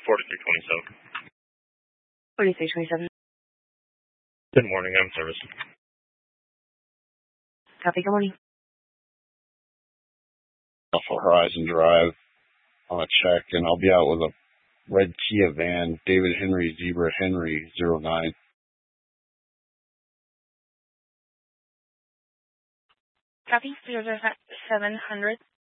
4327. Good morning, I'm service. Copy, good morning. Alpha Horizon Drive on a check, and I'll be out with a red Kia van, David Henry, Zebra Henry, 09. Copy, 00700.